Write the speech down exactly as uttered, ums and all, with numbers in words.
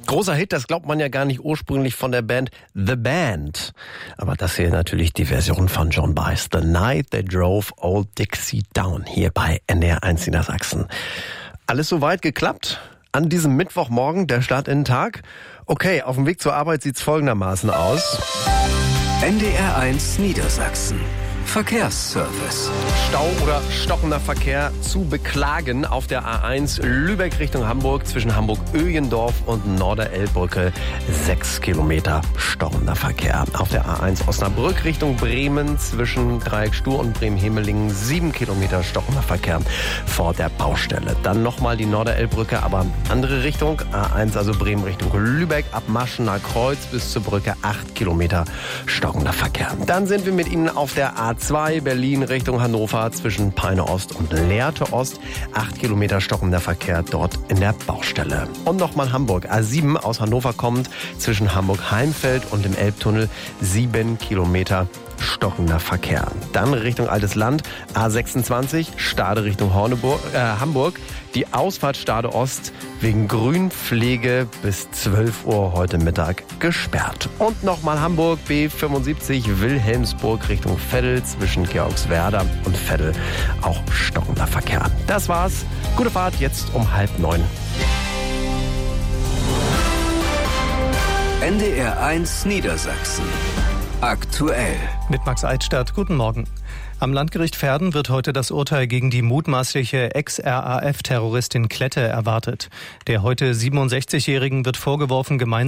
Großer Hit, das glaubt man ja gar nicht, ursprünglich von der Band The Band. Aber das hier natürlich die Version von Joan Baez. The Night They Drove Old Dixie Down, hier bei N D R eins Niedersachsen. Alles soweit geklappt? An diesem Mittwochmorgen, der Start in den Tag? Okay, auf dem Weg zur Arbeit sieht's folgendermaßen aus. N D R eins Niedersachsen. Verkehrsservice. Stau oder stockender Verkehr zu beklagen auf der A eins Lübeck Richtung Hamburg zwischen Hamburg-Öhlendorf und Norderelbbrücke. Sechs Kilometer stockender Verkehr. Auf der A eins Osnabrück Richtung Bremen zwischen Dreieck Stur und Bremen-Hemelingen. Sieben Kilometer stockender Verkehr vor der Baustelle. Dann nochmal die Norderelbbrücke, aber andere Richtung. A eins also Bremen Richtung Lübeck ab Maschener Kreuz bis zur Brücke. Acht Kilometer stockender Verkehr. Dann sind wir mit Ihnen auf der A zwei Berlin Richtung Hannover zwischen Peine Ost und Lehrte Ost. Acht Kilometer stockender Verkehr dort in der Baustelle. Und nochmal Hamburg. A sieben aus Hannover kommt zwischen Hamburg-Heimfeld und dem Elbtunnel. Sieben Kilometer stockender Verkehr. Dann Richtung Altes Land. A sechsundzwanzig Stade Richtung Horneburg, äh, Hamburg. Die Ausfahrt Stade Ost wegen Grünpflege bis zwölf Uhr heute Mittag gesperrt. Und nochmal Hamburg B fünfundsiebzig Wilhelmsburg Richtung Veddel zwischen Georgswerda und Veddel. Auch stockender Verkehr. Das war's. Gute Fahrt jetzt um halb neun. N D R eins Niedersachsen. Aktuell. Mit Max Eichstadt. Guten Morgen. Am Landgericht Verden wird heute das Urteil gegen die mutmaßliche Ex-R A F-Terroristin Klette erwartet. Der heute siebenundsechzigjährigen wird vorgeworfen, gemeinsam